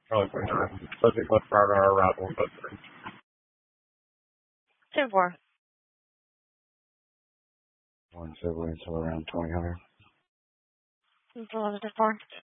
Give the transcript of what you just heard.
Probably 29. Subject left prior to our arrival, but 10-4. One civilian until around 2000. Until 11 10-4.